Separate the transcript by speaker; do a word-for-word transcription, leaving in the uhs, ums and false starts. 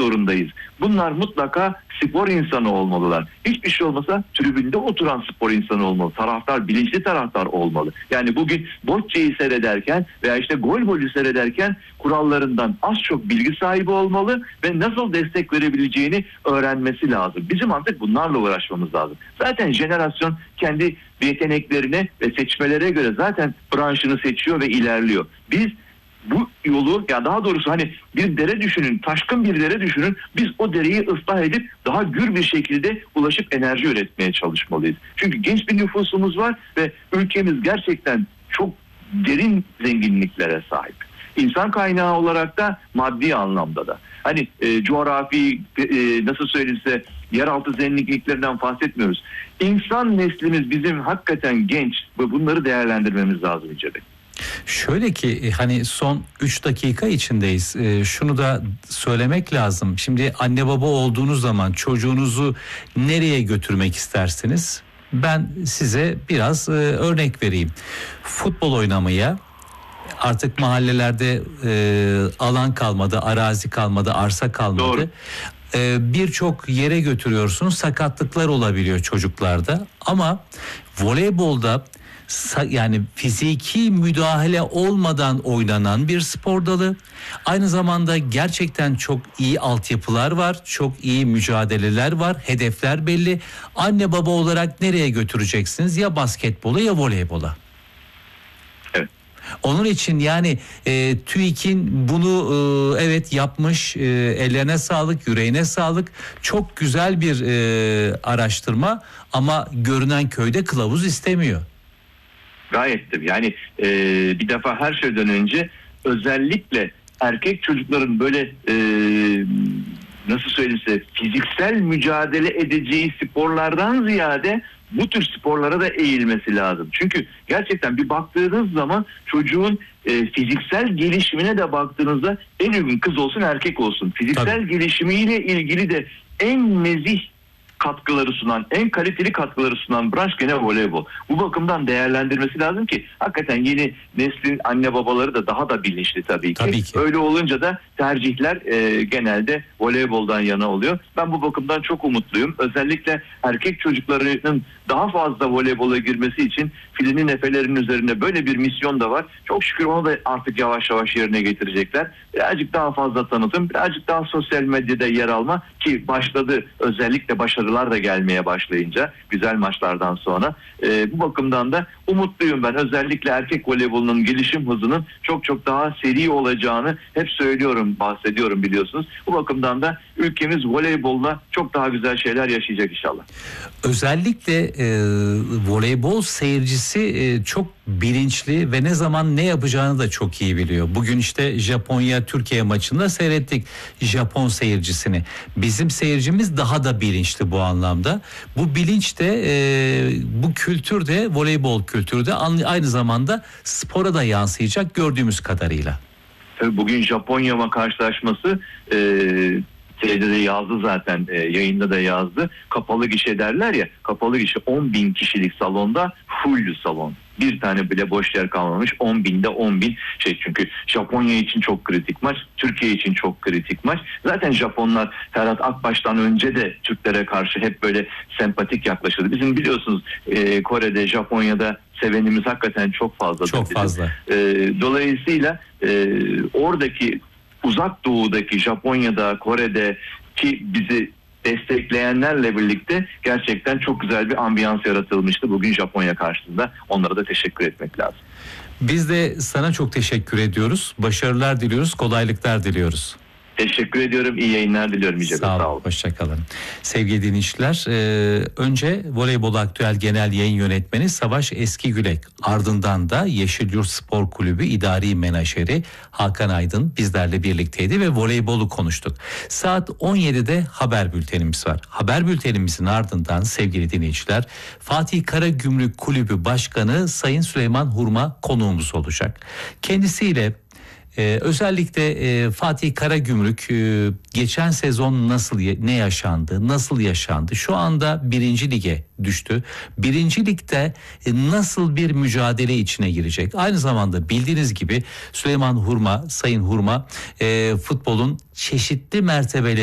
Speaker 1: zorundayız. Bunlar mutlaka spor insanı olmalılar. Hiçbir şey olmasa tribünde oturan spor insanı olmalı. Taraftar, bilinçli taraftar olmalı. Yani bugün bocceyi seyrederken veya işte golbolü seyrederken kurallarından az çok bilgi sahibi olmalı ve nasıl destek verebileceğini öğrenmesi lazım. Bizim artık bunlarla uğraşmamız lazım. Zaten jenerasyon kendi yeteneklerine ve seçmelere göre zaten branşını seçiyor ve ilerliyor. Biz bu yolu, ya daha doğrusu hani bir dere düşünün, taşkın bir dere düşünün. Biz o dereyi ıslah edip daha gür bir şekilde ulaşıp enerji üretmeye çalışmalıyız. Çünkü genç bir nüfusumuz var ve ülkemiz gerçekten çok derin zenginliklere sahip. İnsan kaynağı olarak da maddi anlamda da. Hani e, coğrafi e, nasıl söyleyeyimse yeraltı zenginliklerinden bahsetmiyoruz. İnsan neslimiz bizim hakikaten genç ve bunları değerlendirmemiz lazım İnce Bey.
Speaker 2: Şöyle ki hani son üç dakika içindeyiz. Ee, şunu da söylemek lazım. Şimdi anne baba olduğunuz zaman çocuğunuzu nereye götürmek istersiniz? Ben size biraz e, örnek vereyim. Futbol oynamaya, artık mahallelerde e, alan kalmadı, arazi kalmadı, arsa kalmadı.
Speaker 1: Doğru.
Speaker 2: E, birçok yere götürüyorsunuz. Sakatlıklar olabiliyor çocuklarda. Ama voleybolda yani fiziki müdahale olmadan oynanan bir spor dalı. Aynı zamanda gerçekten çok iyi altyapılar var, çok iyi mücadeleler var, hedefler belli. Anne baba olarak nereye götüreceksiniz? Ya basketbola ya voleybola.
Speaker 1: Evet.
Speaker 2: Onun için yani e, TÜİK'in bunu e, evet yapmış, e, ellerine sağlık, yüreğine sağlık. Çok güzel bir e, araştırma ama görünen köyde kılavuz istemiyor.
Speaker 1: Gayet tabii. Yani e, bir defa her şeyden önce özellikle erkek çocukların böyle e, nasıl söyleyeyim, fiziksel mücadele edeceği sporlardan ziyade bu tür sporlara da eğilmesi lazım. Çünkü gerçekten bir baktığınız zaman çocuğun e, fiziksel gelişimine de baktığınızda en uygun kız olsun erkek olsun. Fiziksel Tabii. gelişimiyle ilgili de en nezih katkıları sunan, en kaliteli katkıları sunan branş gene voleybol. Bu bakımdan değerlendirmesi lazım ki hakikaten yeni neslin anne babaları da daha da bilinçli tabii ki.
Speaker 2: Tabii ki.
Speaker 1: Öyle olunca da tercihler e, genelde voleyboldan yana oluyor. Ben bu bakımdan çok umutluyum. Özellikle erkek çocuklarının daha fazla voleybola girmesi için Filinin Efeler'in üzerinde böyle bir misyon da var. Çok şükür onu da artık yavaş yavaş yerine getirecekler. Birazcık daha fazla tanıtım, birazcık daha sosyal medyada yer alma ki başladı, özellikle başarılar da gelmeye başlayınca güzel maçlardan sonra. E, bu bakımdan da umutluyum ben. Özellikle erkek voleybolunun gelişim hızının çok çok daha seri olacağını hep söylüyorum, bahsediyorum biliyorsunuz. Bu bakımdan da ülkemiz voleybolla çok daha güzel şeyler yaşayacak inşallah.
Speaker 2: Özellikle e, voleybol seyircisi e, çok bilinçli ve ne zaman ne yapacağını da çok iyi biliyor. Bugün işte Japonya Türkiye maçında seyrettik Japon seyircisini. Bizim seyircimiz daha da bilinçli bu anlamda. Bu bilinç de e, bu kültür de voleybol kültürü de aynı zamanda spora da yansıyacak gördüğümüz kadarıyla.
Speaker 1: Bugün Japonya karşılaşması e, şeyde de yazdı zaten, e, yayında da yazdı. Kapalı gişe derler ya, kapalı gişe on bin kişilik salonda full salon. Bir tane bile boş yer kalmamış. on binde on bin şey, çünkü Japonya için çok kritik maç. Türkiye için çok kritik maç. Zaten Japonlar Ferhat Akbaş'tan önce de Türklere karşı hep böyle sempatik yaklaşırdı. Bizim biliyorsunuz e, Kore'de, Japonya'da sevenimiz hakikaten çok fazla.
Speaker 2: Çok
Speaker 1: bizim.
Speaker 2: fazla.
Speaker 1: E, dolayısıyla e, oradaki uzak doğudaki Japonya'da, Kore'de ki bizi destekleyenlerle birlikte gerçekten çok güzel bir ambiyans yaratılmıştı bugün Japonya karşısında. Onlara da teşekkür etmek lazım.
Speaker 2: Biz de sana çok teşekkür ediyoruz. Başarılar diliyoruz, kolaylıklar diliyoruz.
Speaker 1: Teşekkür ediyorum. İyi yayınlar diliyorum. İyice
Speaker 2: Sağ,
Speaker 1: sağ
Speaker 2: olun.
Speaker 1: olun.
Speaker 2: Hoşçakalın. Sevgili dinleyiciler, e, önce Voleybol Aktüel Genel Yayın Yönetmeni Savaş Eskigülek, ardından da Yeşilyurt Spor Kulübü İdari Menajeri Hakan Aydın bizlerle birlikteydi ve voleybolu konuştuk. Saat on yedide haber bültenimiz var. Haber bültenimizin ardından sevgili dinleyiciler, Fatih Karagümrük Kulübü Başkanı Sayın Süleyman Hurma konuğumuz olacak. Kendisiyle Ee, özellikle e, Fatih Karagümrük e, geçen sezon nasıl ne yaşandı, nasıl yaşandı? Şu anda birinci lige düştü. Birinci ligde e, nasıl bir mücadele içine girecek? Aynı zamanda bildiğiniz gibi Süleyman Hurma, Sayın Hurma e, futbolun çeşitli mertebeleri